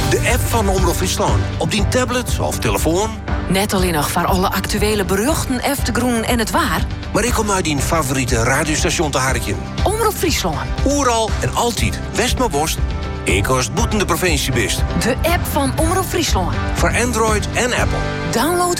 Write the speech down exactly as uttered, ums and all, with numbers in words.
De app van Omroep Friesland. Op die tablet of telefoon. Net alleen nog voor alle actuele berichten, eftergroen en het waar. Maar ik kom uit die favoriete radiostation te harken. Omroep Friesland. Oeral en altijd West maar Worst. Ik als het boetende provincie best. De app van Omroep Friesland. Voor Android en Apple. Download